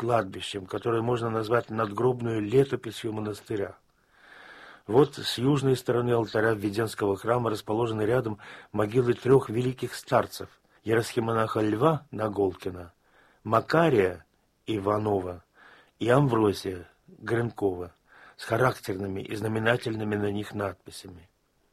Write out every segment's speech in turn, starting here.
кладбищем, которое можно назвать надгробную летописью монастыря. Вот с южной стороны алтаря Введенского храма расположены рядом могилы трех великих старцев – Еросхимонаха Льва Наголкина, Макария Иванова и Амвросия Гренкова с характерными и знаменательными на них надписями.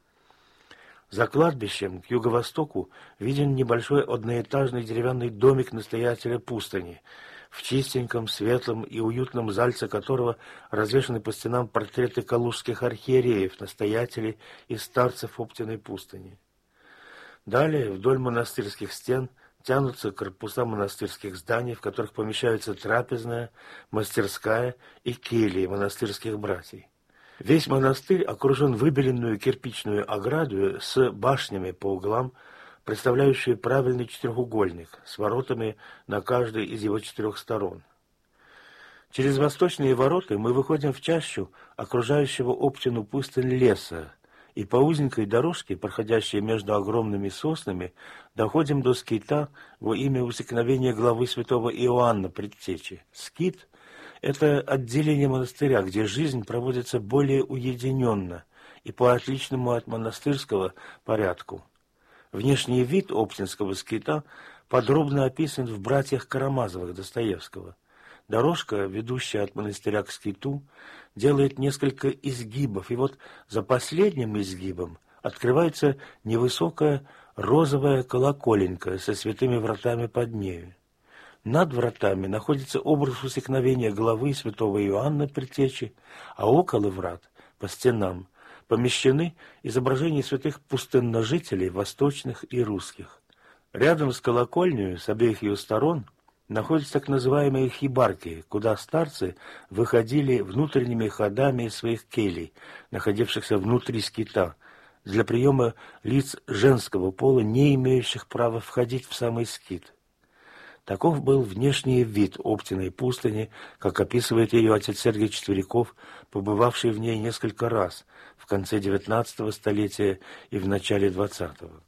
За кладбищем к юго-востоку виден небольшой одноэтажный деревянный домик настоятеля пустыни, в чистеньком, светлом и уютном зальце которого развешаны по стенам портреты калужских архиереев, настоятелей и старцев Оптиной пустыни. Далее вдоль монастырских стен тянутся корпуса монастырских зданий, в которых помещаются трапезная, мастерская и кельи монастырских братьев. Весь монастырь окружен выбеленную кирпичную оградою с башнями по углам, представляющие правильный четырехугольник с воротами на каждой из его четырех сторон. Через восточные ворота мы выходим в чащу окружающего Оптину пустынь леса, и по узенькой дорожке, проходящей между огромными соснами, доходим до скита во имя усекновения главы святого Иоанна Предтечи. Скит – это отделение монастыря, где жизнь проводится более уединенно и по отличному от монастырского порядку. Внешний вид Оптинского скита подробно описан в «Братьях Карамазовых» Достоевского. Дорожка, ведущая от монастыря к скиту, делает несколько изгибов, и вот за последним изгибом открывается невысокая розовая колоколенька со святыми вратами под нею. Над вратами находится образ усекновения главы святого Иоанна Предтечи, а около врат, по стенам, помещены изображения святых пустынножителей, восточных и русских. Рядом с колокольней, с обеих ее сторон, находятся так называемые хибарки, куда старцы выходили внутренними ходами из своих келей, находившихся внутри скита, для приема лиц женского пола, не имеющих права входить в самый скит. Таков был внешний вид Оптиной пустыни, как описывает ее отец Сергий Четверяков, побывавший в ней несколько раз в конце XIX столетия и в начале XX.